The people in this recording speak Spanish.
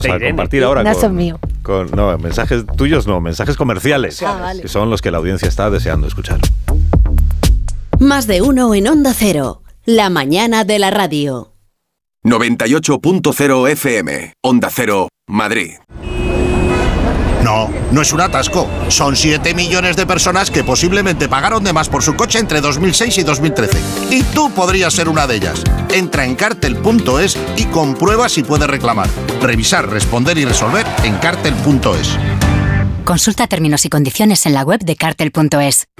a compartir ahora No son míos. no, mensajes tuyos no, mensajes comerciales, vale. que son los que la audiencia está deseando escuchar. Más de uno en Onda Cero, la mañana de la radio. 98.0 FM, Onda Cero, Madrid. No, no es un atasco. Son 7 millones de personas que posiblemente pagaron de más por su coche entre 2006 y 2013. Y tú podrías ser una de ellas. Entra en cartel.es y comprueba si puedes reclamar. Revisar, responder y resolver en cartel.es. Consulta términos y condiciones en la web de cartel.es.